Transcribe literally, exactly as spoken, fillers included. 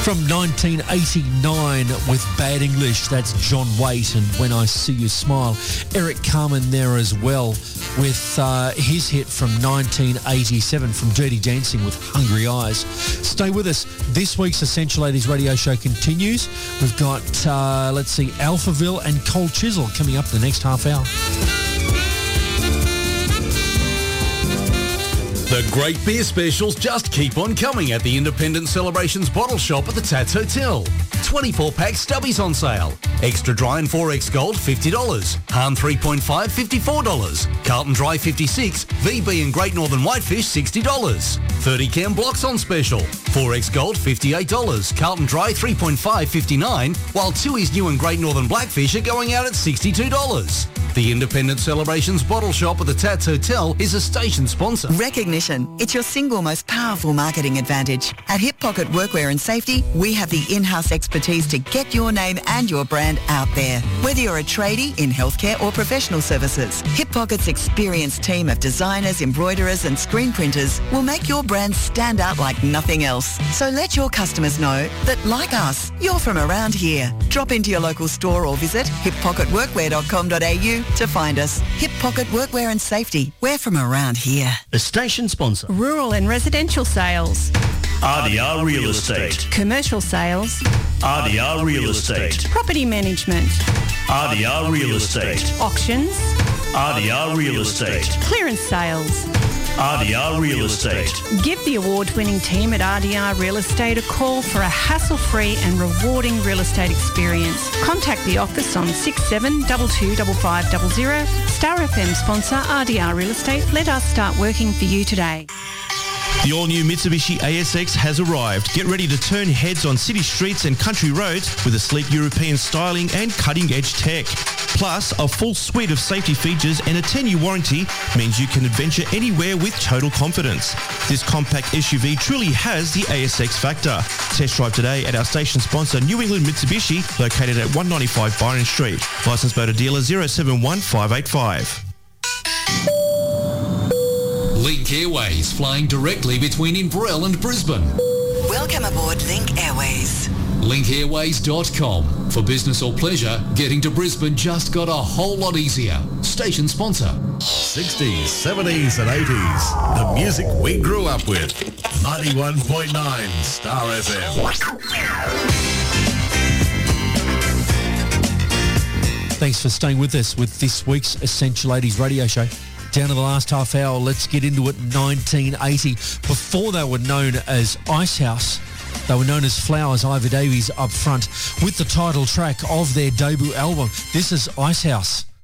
From nineteen eighty-nine with Bad English, that's John Waite and When I See You Smile. Eric Carmen there as well with uh, his hit from nineteen eighty-seven from Dirty Dancing with Hungry Eyes. Stay with us. This week's Essential eighties radio show continues. We've got, uh, let's see, Alphaville and Cold Chisel coming up the next half hour. The great beer specials just keep on coming at the Independent Celebrations Bottle Shop at the Tats Hotel. twenty-four pack stubbies on sale. Extra Dry and four X Gold, fifty dollars. Hahn three point five, fifty-four dollars. Carlton Dry, fifty-six dollars. V B and Great Northern Whitefish, sixty dollars. thirty can blocks on special. four X Gold, fifty-eight dollars. Carlton Dry, three point five, fifty-nine dollars. While Tui's New and Great Northern Blackfish are going out at sixty-two dollars. The Independent Celebrations Bottle Shop at the Tats Hotel is a station sponsor. Recognition. It's your single most powerful marketing advantage. At Hip Pocket Workwear and Safety, we have the in-house expertise to get your name and your brand out there. Whether you're a tradie in healthcare or professional services, Hip Pocket's experienced team of designers, embroiderers and screen printers will make your brand stand out like nothing else. So let your customers know that, like us, you're from around here. Drop into your local store or visit hip pocket workwear dot com dot a u to find us. Hip Pocket Workwear and Safety. We're from around here. The station sponsor. Rural and residential sales. R D R Real Estate. Commercial sales. R D R Real Estate. Property management. R D R Real Estate. Auctions. R D R Real Estate. Clearance sales. R D R Real Estate. Give the award-winning team at R D R Real Estate a call for a hassle-free and rewarding real estate experience. Contact the office on six seven two two five five zero zero. Star F M sponsor R D R Real Estate. Let us start working for you today. The all-new Mitsubishi A S X has arrived. Get ready to turn heads on city streets and country roads with a sleek European styling and cutting-edge tech. Plus, a full suite of safety features and a ten-year warranty means you can adventure anywhere with total confidence. This compact S U V truly has the A S X factor. Test drive today at our station sponsor, New England Mitsubishi, located at one ninety-five Byron Street. Licensed motor dealer zero seven one five eight five. Link Airways, flying directly between Inverell and Brisbane. Welcome aboard Link Airways. link airways dot com. For business or pleasure, getting to Brisbane just got a whole lot easier. Station sponsor. sixties, seventies and eighties. The music we grew up with. ninety-one point nine Star F M. Thanks for staying with us with this week's Essential eighties radio show. Down to the last half hour, let's get into it. nineteen eighty. Before they were known as Ice House, they were known as Flowers. Ivor Davies up front with the title track of their debut album. This is Ice House.